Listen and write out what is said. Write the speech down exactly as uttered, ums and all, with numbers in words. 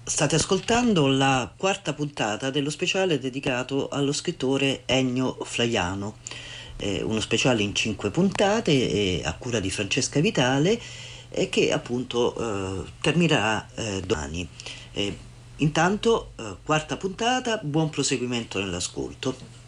State ascoltando la quarta puntata dello speciale dedicato allo scrittore Ennio Flaiano, eh, uno speciale in cinque puntate eh, a cura di Francesca Vitale e che appunto eh, terminerà eh, domani. Eh, intanto, eh, quarta puntata, buon proseguimento nell'ascolto.